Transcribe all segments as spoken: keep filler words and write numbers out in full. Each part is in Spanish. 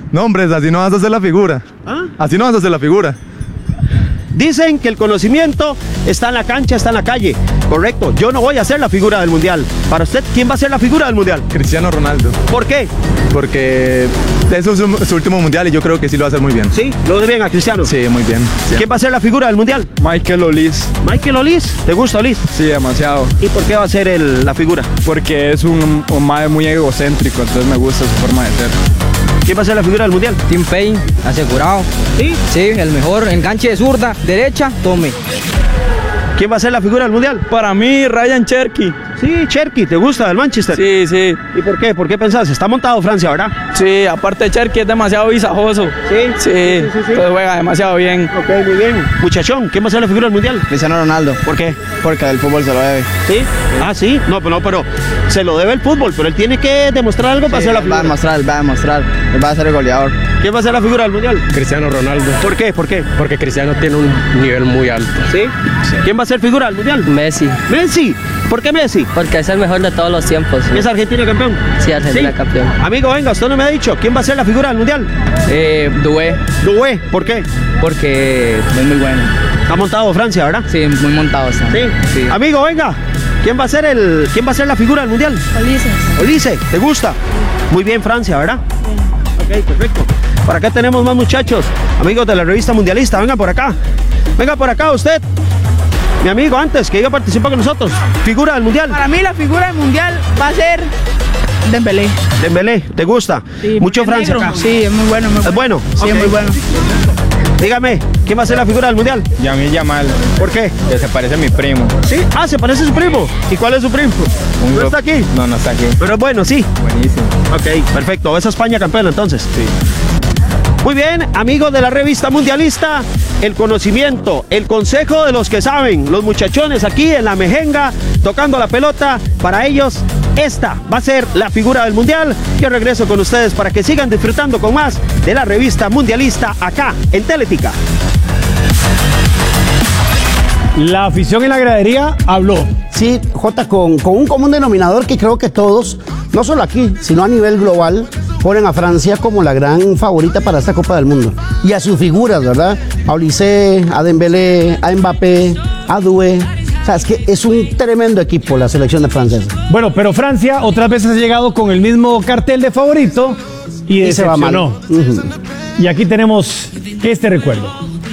No, hombre, así no vas a hacer la figura. ¿Ah? Así no vas a hacer la figura. Dicen que el conocimiento está en la cancha, está en la calle. Correcto, yo no voy a ser la figura del Mundial. Para usted, ¿quién va a ser la figura del Mundial? Cristiano Ronaldo. ¿Por qué? Porque es su, su último Mundial y yo creo que sí lo va a hacer muy bien. ¿Sí? ¿Lo ve bien a Cristiano? Sí, muy bien. Sí. ¿Quién va a ser la figura del Mundial? Michael Olise. ¿Michael Olise? ¿Te gusta Olise? Sí, demasiado. ¿Y por qué va a ser el, la figura? Porque es un, un mae muy egocéntrico, entonces me gusta su forma de ser. ¿Quién va a ser la figura del Mundial? Tim Payne, asegurado. ¿Sí? Sí, el mejor enganche de zurda, derecha, tome. ¿Quién va a ser la figura del Mundial? Para mí, Ryan Cherky. Sí, Cherky, ¿te gusta del Manchester? Sí, sí. ¿Y por qué? ¿Por qué pensás? Está montado Francia, ¿verdad? Sí, aparte de Cherky es demasiado visajoso. ¿Sí? Sí, sí, sí, sí. Entonces juega demasiado bien. Ok, muy bien. Muchachón, ¿quién va a ser la figura del Mundial? Cristiano Ronaldo. ¿Por qué? Porque del fútbol se lo debe. ¿Sí? Ah, sí. No, pero no, pero se lo debe el fútbol, pero él tiene que demostrar algo para Sí, ser la él figura. va a demostrar, él va a demostrar. Él va a ser el goleador. ¿Quién va a ser la figura del Mundial? Cristiano Ronaldo. ¿Por qué? ¿Por qué? Porque Cristiano tiene un nivel muy alto. ¿Sí? ¿Quién va a ser figura del Mundial? Messi, Messi. ¿Por qué Messi? porque es el mejor de todos los tiempos. ¿Es Argentina campeón? Sí, Argentina Sí. campeón. Amigo, venga, usted no me ha dicho quién va a ser la figura del Mundial. Eh, Doué, Doué. ¿Por qué? porque es muy bueno. Ha montado Francia, ¿verdad? Sí, muy montado está. Sí. Sí. Amigo, venga. ¿Quién va a ser el quién va a ser la figura del Mundial? Ulises. Olise, ¿te gusta? Muy bien Francia, ¿verdad? Ok, perfecto. Por acá tenemos más muchachos, amigos de la revista Mundialista. Venga por acá. Venga por acá usted. Mi amigo, antes que iba a participar con nosotros. Figura del Mundial. Para mí la figura del Mundial va a ser Dembélé. Dembélé, ¿te gusta? Sí, Mucho porque es Francia negro. acá. Sí, es muy bueno. Muy ¿Es bueno? Sí, Ok. es muy bueno. Dígame, ¿quién va a ser la figura del Mundial? Yamil Yamal, ¿Por qué? que se parece a mi primo. ¿Sí? Ah, se parece a su primo. ¿Y cuál es su primo? Un ¿No gro- está aquí? No, no está aquí. Pero es bueno, sí. Buenísimo. Ok, perfecto. ¿Es España campeona entonces? Sí. Muy bien, amigos de la revista Mundialista, el conocimiento, el consejo de los que saben, los muchachones aquí en la mejenga, tocando la pelota, para ellos esta va a ser la figura del Mundial. Yo regreso con ustedes para que sigan disfrutando con más de la revista Mundialista acá en Teletica. La afición en la gradería habló. Sí, J, con, con un común denominador que creo que todos, no solo aquí, sino a nivel global, ponen a Francia como la gran favorita para esta Copa del Mundo. Y a sus figuras, ¿verdad? A Olise, a Dembélé, a Mbappé, a Doué. O sea, es que es un tremendo equipo la selección de francesa. Bueno, pero Francia otras veces ha llegado con el mismo cartel de favorito y, Y se va mal. decepcionó. Ujú. Y aquí tenemos este recuerdo.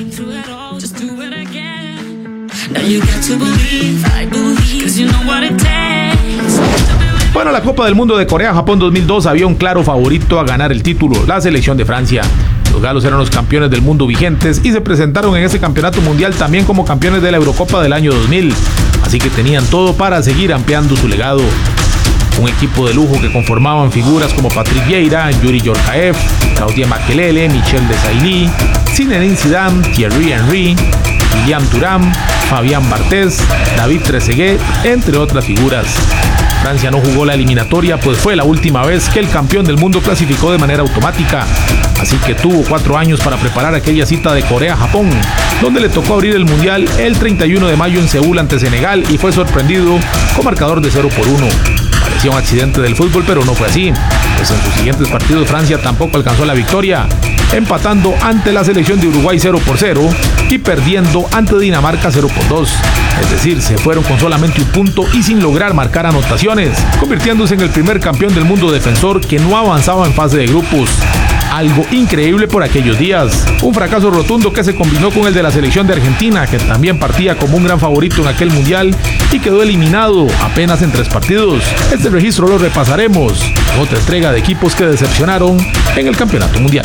Bueno, la Copa del Mundo de Corea-Japón dos mil dos había un claro favorito a ganar el título, la selección de Francia. Los galos eran los campeones del mundo vigentes y se presentaron en ese campeonato mundial también como campeones de la Eurocopa del año dos mil, así que tenían todo para seguir ampliando su legado. Un equipo de lujo que conformaban figuras como Patrick Vieira, Yuri Yorkaev, Claudia Makelele, Michel Desailly, Zinedine Zidane, Thierry Henry, William Thuram, Fabián Barthez, David Trezeguet, entre otras figuras. Francia no jugó la eliminatoria, pues fue la última vez que el campeón del mundo clasificó de manera automática, así que tuvo cuatro años para preparar aquella cita de Corea-Japón, donde le tocó abrir el mundial el treinta y uno de mayo en Seúl ante Senegal y fue sorprendido con marcador de cero por uno. Parecía un accidente del fútbol, pero no fue así, pues en sus siguientes partidos Francia tampoco alcanzó la victoria, empatando ante la selección de Uruguay cero por cero y perdiendo ante Dinamarca cero por dos. Es decir, se fueron con solamente un punto y sin lograr marcar anotaciones, convirtiéndose en el primer campeón del mundo defensor que no avanzaba en fase de grupos. Algo increíble por aquellos días. Un fracaso rotundo que se combinó con el de la selección de Argentina, que también partía como un gran favorito en aquel mundial y quedó eliminado apenas en tres partidos. Este registro lo repasaremos en otra entrega de equipos que decepcionaron en el campeonato mundial.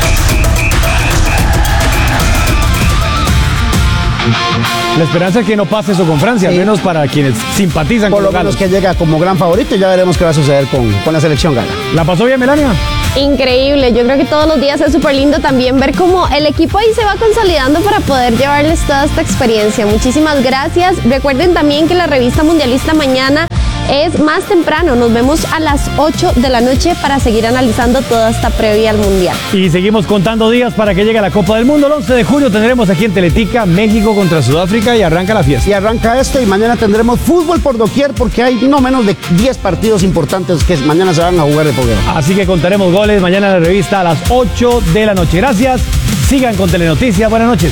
La esperanza es que no pase eso con Francia, Sí. al menos para quienes simpatizan Por con lo los menos galos. que llega como gran favorito y ya veremos qué va a suceder con, con la selección gala. ¿La pasó bien, Melania? Increíble, yo creo que todos los días es súper lindo también ver cómo el equipo ahí se va consolidando para poder llevarles toda esta experiencia. Muchísimas gracias. Recuerden también que la revista Mundialista mañana es más temprano. Nos vemos a las ocho de la noche para seguir analizando toda esta previa al Mundial. Y seguimos contando días para que llegue la Copa del Mundo. El once de julio tendremos aquí en Teletica México contra Sudáfrica y arranca la fiesta. Y arranca esto y mañana tendremos fútbol por doquier porque hay no menos de diez partidos importantes que mañana se van a jugar de fogueo. Así que contaremos goles mañana en la revista a las ocho de la noche. Gracias. Sigan con Telenoticias. Buenas noches.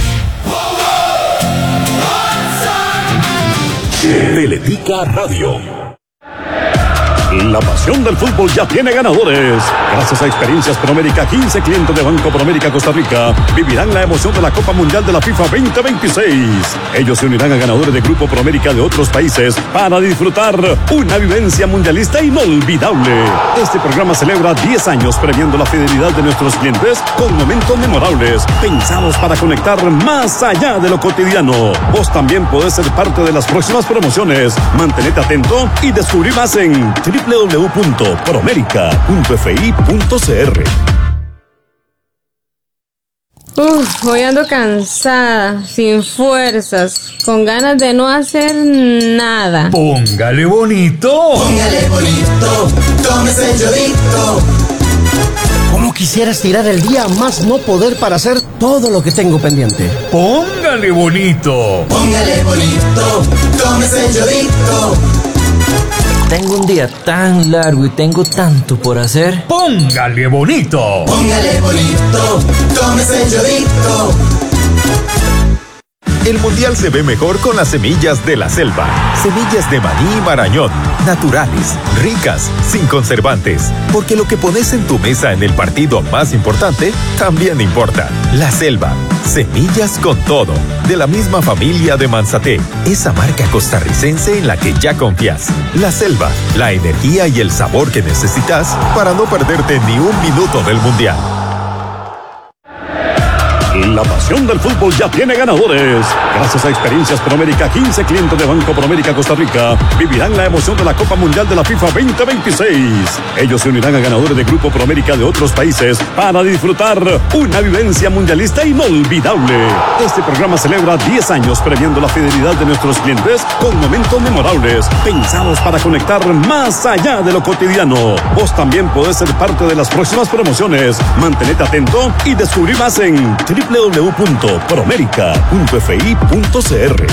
Teletica Radio. La pasión del fútbol ya tiene ganadores. Gracias a Experiencias Promérica, quince clientes de Banco Promérica Costa Rica vivirán la emoción de la Copa Mundial de la FIFA veinte veintiséis. Ellos se unirán a ganadores de Grupo Promérica de otros países para disfrutar una vivencia mundialista inolvidable. Este programa celebra diez años premiando la fidelidad de nuestros clientes con momentos memorables, pensados para conectar más allá de lo cotidiano. Vos también podés ser parte de las próximas promociones. Mantenete atento y descubrí más en doble u doble u doble u punto promérica punto f i punto c r. Uf, hoy ando cansada, sin fuerzas, con ganas de no hacer nada. Póngale bonito. Póngale bonito, tómese el yodito. ¿Cómo quisiera estirar el día más no poder para hacer todo lo que tengo pendiente? Póngale bonito. Póngale bonito, tómese el yodito. Tengo un día tan largo y tengo tanto por hacer. Póngale bonito. Póngale bonito, tómese el yodito. El mundial se ve mejor con las semillas de la selva. Semillas de maní y marañón, naturales, ricas, sin conservantes. Porque lo que pones en tu mesa en el partido más importante, también importa. La selva, semillas con todo. De la misma familia de Manzaté, esa marca costarricense en la que ya confías. La selva, la energía y el sabor que necesitas para no perderte ni un minuto del mundial. La pasión del fútbol ya tiene ganadores. Gracias a Experiencias Promérica, quince clientes de Banco Promérica Costa Rica vivirán la emoción de la Copa Mundial de la FIFA veinte veintiséis. Ellos se unirán a ganadores de Grupo Promérica de otros países para disfrutar una vivencia mundialista inolvidable. Este programa celebra diez años premiando la fidelidad de nuestros clientes con momentos memorables, pensados para conectar más allá de lo cotidiano. Vos también podés ser parte de las próximas promociones. Mantenete atento y descubrí más en doble u doble u doble u punto promérica punto f i punto c r.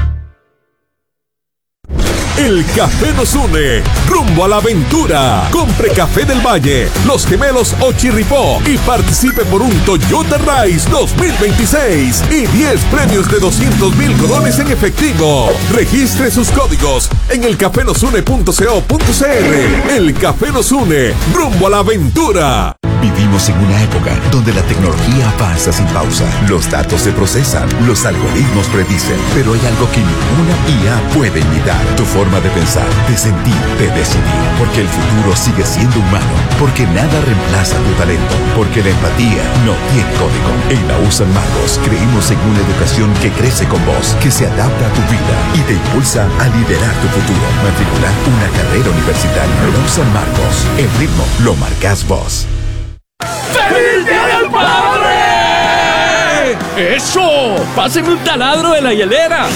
El café nos une rumbo a la aventura. Compre Café del Valle, Los Gemelos o Chirripó y participe por un Toyota Rise dos mil veintiséis y diez premios de doscientos mil colones en efectivo. Registre sus códigos en el café nos une punto co punto c r. El café nos une rumbo a la aventura. Vivimos en una época donde la tecnología avanza sin pausa. Los datos se procesan, los algoritmos predicen, pero hay algo que ninguna I A puede imitar. Tu forma de pensar, de sentir, de decidir. Porque el futuro sigue siendo humano. Porque nada reemplaza tu talento. Porque la empatía no tiene código. En la U San Marcos creímos en una educación que crece con vos, que se adapta a tu vida y te impulsa a liderar tu futuro. Matricular una carrera universitaria. La U San Marcos. El ritmo lo marcás vos. ¡Feliz Día del Padre! ¡Eso! ¡Páseme un taladro de la hielera!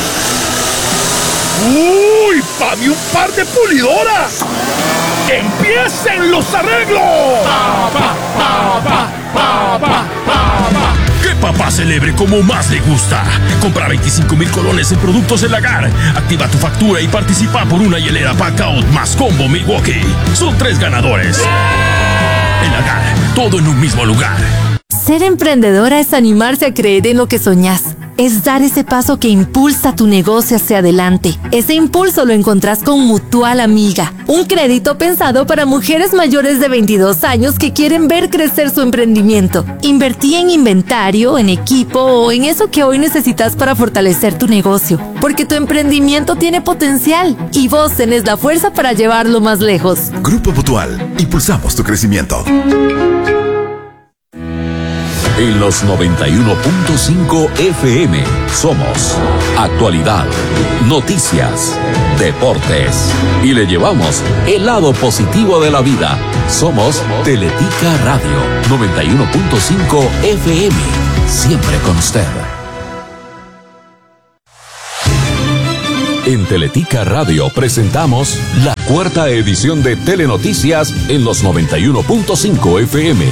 ¡Uy! ¡Pame un par de pulidoras! ¡Empiecen los arreglos! Pa, pa, pa, pa, pa, pa, pa, pa. Que papá celebre como más le gusta. Compra veinticinco mil colones en productos El Lagar. Activa tu factura y participa por una hielera Packout más combo Milwaukee. Son tres ganadores. El Lagar, todo en un mismo lugar. Ser emprendedora es animarse a creer en lo que soñás. Es dar ese paso que impulsa tu negocio hacia adelante. Ese impulso lo encontrás con Mutual Amiga, un crédito pensado para mujeres mayores de veintidós años que quieren ver crecer su emprendimiento. Invertí en inventario, en equipo o en eso que hoy necesitas para fortalecer tu negocio, porque tu emprendimiento tiene potencial y vos tenés la fuerza para llevarlo más lejos. Grupo Mutual, impulsamos tu crecimiento. En los noventa y uno punto cinco F M somos actualidad, noticias, deportes y le llevamos el lado positivo de la vida. Somos Teletica Radio noventa y uno punto cinco F M, siempre con usted. En Teletica Radio presentamos la cuarta edición de Telenoticias en los noventa y uno punto cinco F M.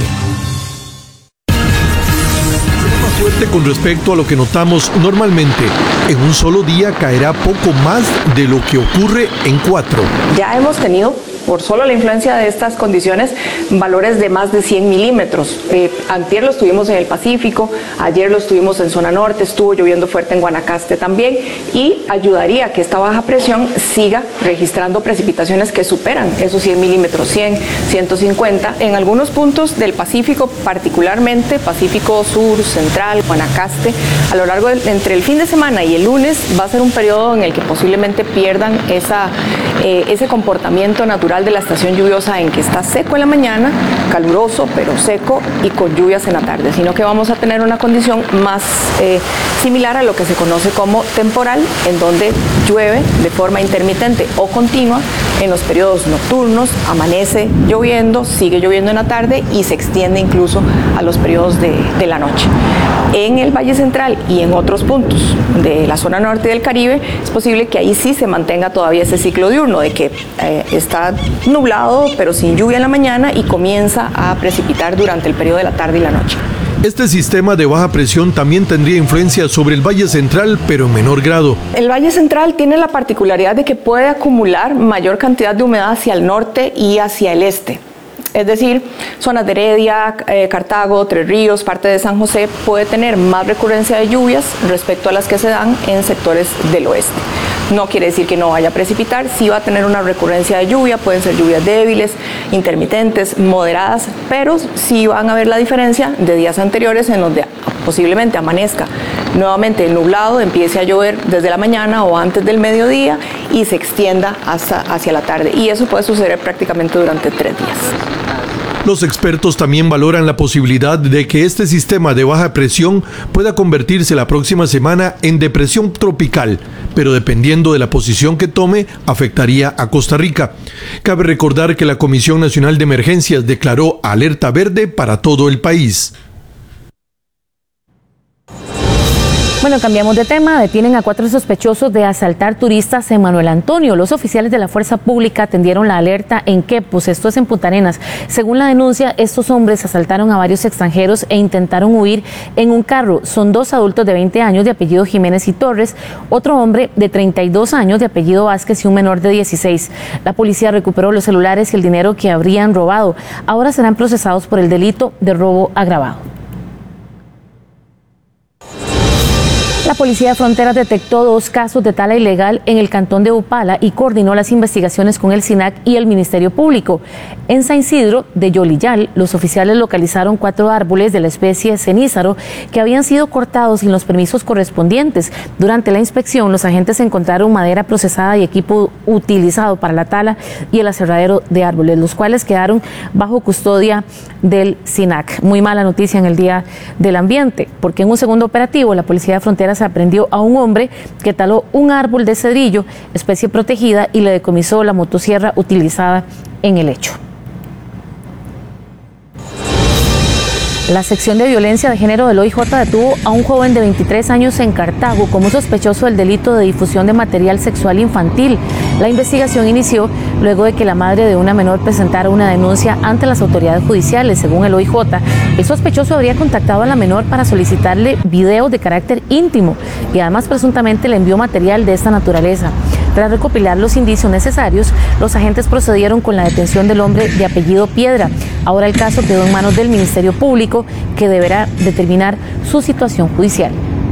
Fuerte con respecto a lo que notamos normalmente. En un solo día caerá poco más de lo que ocurre en cuatro. Ya hemos tenido, por solo la influencia de estas condiciones, valores de más de cien milímetros. Eh, antier los tuvimos en el Pacífico, ayer los tuvimos en zona norte, estuvo lloviendo fuerte en Guanacaste también, y ayudaría a que esta baja presión siga registrando precipitaciones que superan esos cien milímetros, cien, ciento cincuenta, en algunos puntos del Pacífico, particularmente Pacífico Sur, Central, Guanacaste. A lo largo del, entre el fin de semana y el lunes va a ser un periodo en el que posiblemente pierdan esa, eh, ese comportamiento natural de la estación lluviosa, en que está seco en la mañana, caluroso pero seco y con lluvias en la tarde, sino que vamos a tener una condición más eh, similar a lo que se conoce como temporal, en donde llueve de forma intermitente o continua en los periodos nocturnos, amanece lloviendo, sigue lloviendo en la tarde y se extiende incluso a los periodos de, de la noche. En el Valle Central y en otros puntos de la zona norte del Caribe, es posible que ahí sí se mantenga todavía ese ciclo diurno, de que eh, está nublado pero sin lluvia en la mañana y comienza a precipitar durante el periodo de la tarde y la noche. Este sistema de baja presión también tendría influencia sobre el Valle Central, pero en menor grado. El Valle Central tiene la particularidad de que puede acumular mayor cantidad de humedad hacia el norte y hacia el este. Es decir, zonas de Heredia, eh, Cartago, Tres Ríos, parte de San José puede tener más recurrencia de lluvias respecto a las que se dan en sectores del oeste. No quiere decir que no vaya a precipitar, sí va a tener una recurrencia de lluvia, pueden ser lluvias débiles, intermitentes, moderadas, pero sí van a ver la diferencia de días anteriores en donde posiblemente amanezca nuevamente nublado, empiece a llover desde la mañana o antes del mediodía y se extienda hasta hacia la tarde. Y eso puede suceder prácticamente durante tres días. Los expertos también valoran la posibilidad de que este sistema de baja presión pueda convertirse la próxima semana en depresión tropical, pero dependiendo de la posición que tome, afectaría a Costa Rica. Cabe recordar que la Comisión Nacional de Emergencias declaró alerta verde para todo el país. Bueno, cambiamos de tema. Detienen a cuatro sospechosos de asaltar turistas en Manuel Antonio. Los oficiales de la Fuerza Pública atendieron la alerta en Quepos, esto es en Punta Arenas. Según la denuncia, estos hombres asaltaron a varios extranjeros e intentaron huir en un carro. Son dos adultos de veinte años de apellido Jiménez y Torres, otro hombre de treinta y dos años de apellido Vázquez y un menor de dieciséis. La policía recuperó los celulares y el dinero que habrían robado. Ahora serán procesados por el delito de robo agravado. La Policía de Fronteras detectó dos casos de tala ilegal en el cantón de Upala y coordinó las investigaciones con el SINAC y el Ministerio Público. En San Isidro de Yolillal, los oficiales localizaron cuatro árboles de la especie cenízaro que habían sido cortados sin los permisos correspondientes. Durante la inspección, los agentes encontraron madera procesada y equipo utilizado para la tala y el aserradero de árboles, los cuales quedaron bajo custodia del SINAC. Muy mala noticia en el Día del Ambiente, porque en un segundo operativo, la Policía de Fronteras se aprendió a un hombre que taló un árbol de cedrillo, especie protegida, y le decomisó la motosierra utilizada en el hecho. La sección de violencia de género del O I J detuvo a un joven de veintitrés años en Cartago como sospechoso del delito de difusión de material sexual infantil. La investigación inició luego de que la madre de una menor presentara una denuncia ante las autoridades judiciales. Según el O I J, el sospechoso habría contactado a la menor para solicitarle videos de carácter íntimo y además presuntamente le envió material de esta naturaleza. Tras recopilar los indicios necesarios, los agentes procedieron con la detención del hombre de apellido Piedra. Ahora el caso quedó en manos del Ministerio Público, que deberá determinar su situación judicial.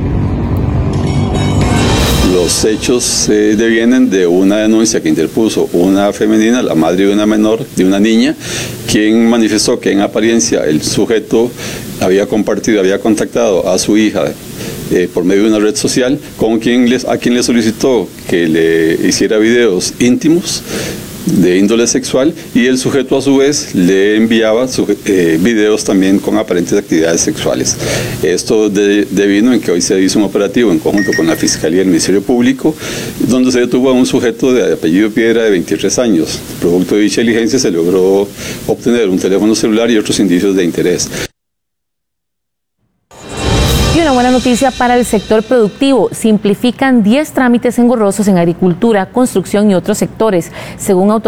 Los hechos eh, devienen de una denuncia que interpuso una femenina, la madre de una menor, de una niña, quien manifestó que en apariencia el sujeto había compartido, había contactado a su hija eh, por medio de una red social, con quien les, a quien le solicitó que le hiciera videos íntimos de índole sexual, y el sujeto a su vez le enviaba eh, videos también con aparentes actividades sexuales. Esto de, devino en que hoy se hizo un operativo en conjunto con la Fiscalía y el Ministerio Público, donde se detuvo a un sujeto de apellido Piedra de veintitrés años. Producto de dicha diligencia se logró obtener un teléfono celular y otros indicios de interés. Y una buena noticia para el sector productivo. Simplifican diez trámites engorrosos en agricultura, construcción y otros sectores, según autoridades.